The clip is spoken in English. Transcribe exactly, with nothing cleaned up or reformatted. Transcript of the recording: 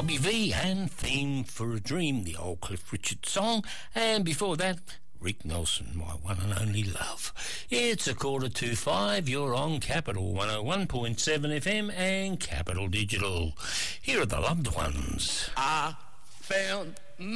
Robbie V and Theme for a Dream, the old Cliff Richard song. And before that, Rick Nelson, My One and Only Love. It's a quarter to five. You're on Capital one oh one point seven F M and Capital Digital. Here are the loved ones. I found